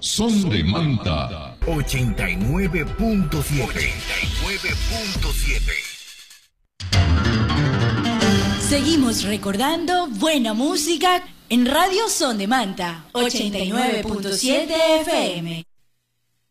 Son de Manta 89.7. Seguimos recordando buena música en Radio Son de Manta 89.7 FM.